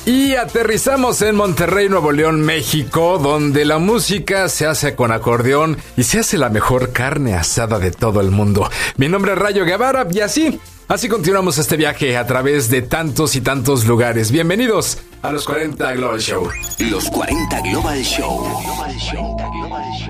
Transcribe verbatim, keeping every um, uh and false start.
Y aterrizamos en Monterrey, Nuevo León, México, donde la música se hace con acordeón y se hace la mejor carne asada de todo el mundo. Mi nombre es Rayo Guevara y así, así continuamos este viaje a través de tantos y tantos lugares. Bienvenidos a los cuarenta Global Show. Los cuarenta Global Show. Global Show. Global Show.